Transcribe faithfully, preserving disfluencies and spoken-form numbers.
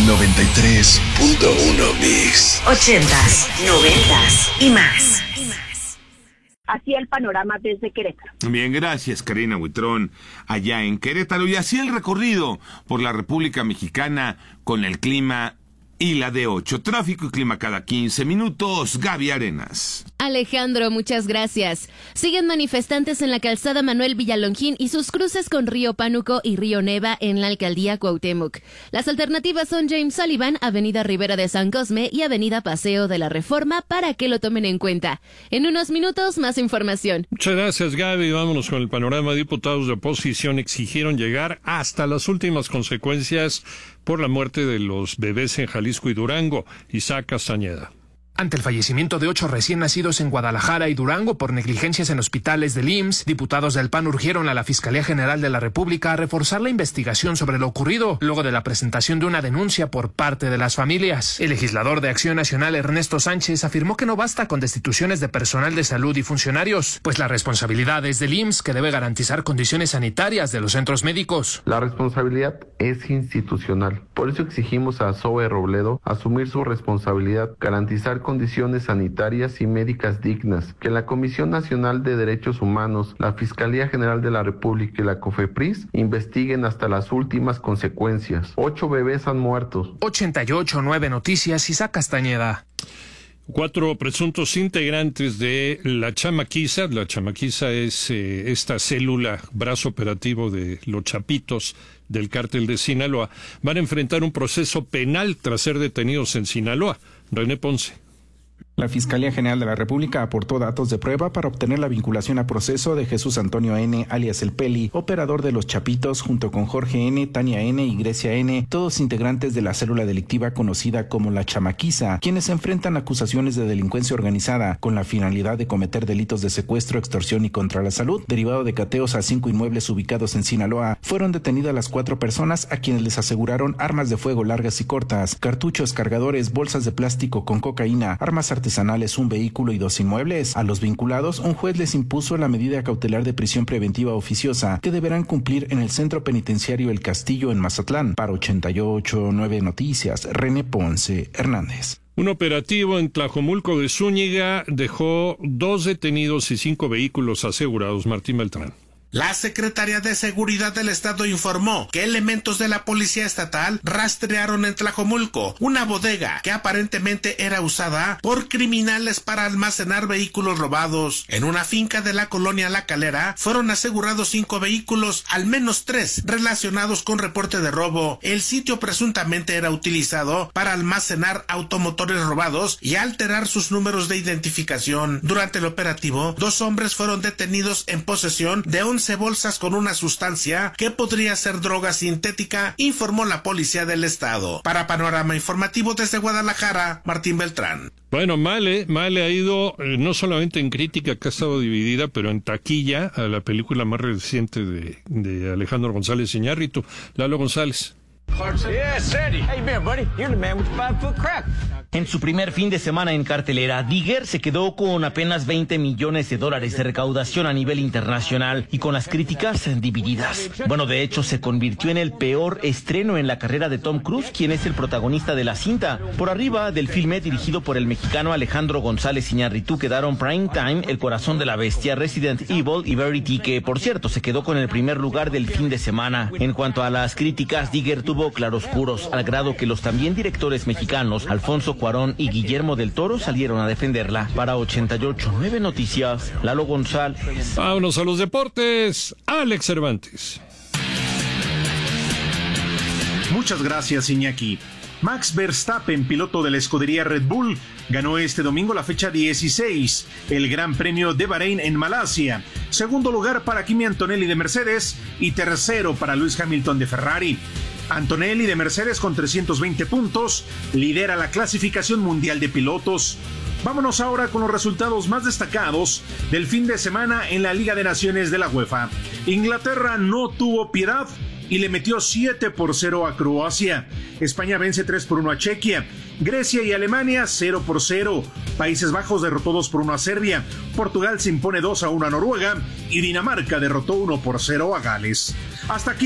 noventa y tres punto uno Mix. Ochentas, noventas y más. Así el panorama desde Querétaro. Bien, gracias, Karina Huitrón, allá en Querétaro. Y así el recorrido por la República Mexicana con el clima y la D ocho. Tráfico y clima cada quince minutos. Gaby Arenas. Alejandro, muchas gracias. Siguen manifestantes en la calzada Manuel Villalongín y sus cruces con Río Pánuco y Río Neva en la alcaldía Cuauhtémoc. Las alternativas son James Sullivan, Avenida Rivera de San Cosme y Avenida Paseo de la Reforma para que lo tomen en cuenta. En unos minutos, más información. Muchas gracias, Gaby. Vámonos con el panorama. Diputados de oposición exigieron llegar hasta las últimas consecuencias por la muerte de los bebés en Jalisco y Durango. Isaac Castañeda. Ante el fallecimiento de ocho recién nacidos en Guadalajara y Durango por negligencias en hospitales del I M S S, diputados del P A N urgieron a la Fiscalía General de la República a reforzar la investigación sobre lo ocurrido, luego de la presentación de una denuncia por parte de las familias. El legislador de Acción Nacional, Ernesto Sánchez, afirmó que no basta con destituciones de personal de salud y funcionarios, pues la responsabilidad es del I M S S, que debe garantizar condiciones sanitarias de los centros médicos. La responsabilidad es institucional. Por eso exigimos a Zoe Robledo asumir su responsabilidad, garantizar condiciones sanitarias y médicas dignas, que la Comisión Nacional de Derechos Humanos, la Fiscalía General de la República y la COFEPRIS investiguen hasta las últimas consecuencias. Ocho bebés han muerto. ochenta y ocho, nueve Noticias, Isaac Castañeda. Cuatro presuntos integrantes de la Chamaquiza. La Chamaquiza es eh, esta célula, brazo operativo de los Chapitos del cártel de Sinaloa. Van a enfrentar un proceso penal tras ser detenidos en Sinaloa. René Ponce. La Fiscalía General de la República aportó datos de prueba para obtener la vinculación a proceso de Jesús Antonio N., alias El Peli, operador de los Chapitos, junto con Jorge N., Tania N. y Grecia N., todos integrantes de la célula delictiva conocida como la Chamaquiza, quienes enfrentan acusaciones de delincuencia organizada con la finalidad de cometer delitos de secuestro, extorsión y contra la salud, derivado de cateos a cinco inmuebles ubicados en Sinaloa. Fueron detenidas las cuatro personas a quienes les aseguraron armas de fuego largas y cortas, cartuchos, cargadores, bolsas de plástico con cocaína, armas artesanales, un vehículo y dos inmuebles. A los vinculados, un juez les impuso la medida cautelar de prisión preventiva oficiosa que deberán cumplir en el Centro Penitenciario El Castillo en Mazatlán. Para ochenta y ocho, nueve Noticias, René Ponce Hernández. Un operativo en Tlajomulco de Zúñiga dejó dos detenidos y cinco vehículos asegurados. Martín Beltrán. La Secretaría de Seguridad del Estado informó que elementos de la Policía Estatal rastrearon en Tlajomulco una bodega que aparentemente era usada por criminales para almacenar vehículos robados. En una finca de la colonia La Calera fueron asegurados cinco vehículos, al menos tres relacionados con reporte de robo. El sitio presuntamente era utilizado para almacenar automotores robados y alterar sus números de identificación. Durante el operativo, dos hombres fueron detenidos en posesión de un bolsas con una sustancia que podría ser droga sintética, informó la Policía del Estado. Para Panorama Informativo desde Guadalajara, Martín Beltrán. Bueno, Male, Male ha ido eh, no solamente en crítica, que ha estado dividida, pero en taquilla a la película más reciente de, de Alejandro González Iñárritu. Lalo González. En su primer fin de semana en cartelera, Digger se quedó con apenas veinte millones de dólares de recaudación a nivel internacional y con las críticas divididas. Bueno, de hecho, se convirtió en el peor estreno en la carrera de Tom Cruise, quien es el protagonista de la cinta. Por arriba del filme dirigido por el mexicano Alejandro González Iñárritu quedaron Prime Time, El Corazón de la Bestia, Resident Evil y Verity, que por cierto se quedó con el primer lugar del fin de semana. En cuanto a las críticas, Digger tuvo claroscuros, al grado que los también directores mexicanos Alfonso Cuarón y Guillermo del Toro salieron a defenderla. Para ochenta y ocho, nueve Noticias, Lalo González. Vámonos a los deportes, Alex Cervantes. Muchas gracias, Iñaki. Max Verstappen, piloto de la escudería Red Bull, ganó este domingo la fecha dieciséis, el Gran Premio de Bahrein en Malasia. Segundo lugar para Kimi Antonelli de Mercedes y tercero para Lewis Hamilton de Ferrari. Antonelli de Mercedes con trescientos veinte puntos lidera la clasificación mundial de pilotos. Vámonos ahora con los resultados más destacados del fin de semana en la Liga de Naciones de la UEFA. Inglaterra no tuvo piedad y le metió siete por cero a Croacia. España vence tres por uno a Chequia. Grecia y Alemania cero por cero. Países Bajos derrotó dos por uno a Serbia. Portugal se impone dos a uno a Noruega y Dinamarca derrotó uno por cero a Gales. Hasta aquí